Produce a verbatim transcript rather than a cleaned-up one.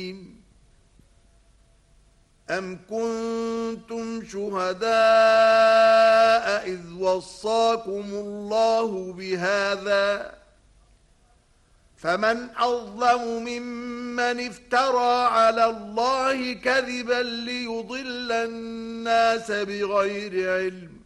أَمْ كُنْتُمْ شُهَدَاءَ إِذْ وَصَّاكُمُ اللَّهُ بِهَذَا فَمَنْ أَظْلَمُ مِمَّنِ افْتَرَى عَلَى اللَّهِ كَذِبًا لِيُضِلَّ النَّاسَ بِغَيْرِ عِلْمٍ